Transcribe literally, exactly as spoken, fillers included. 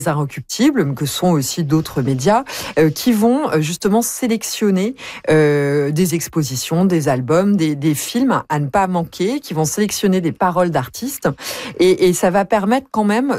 Inrecuptibles, que sont aussi d'autres médias, euh, qui vont euh, justement sélectionner euh, des expositions, des albums, des, des films à ne pas manquer, qui vont sélectionner des paroles d'artistes, et, et ça va permettre quand même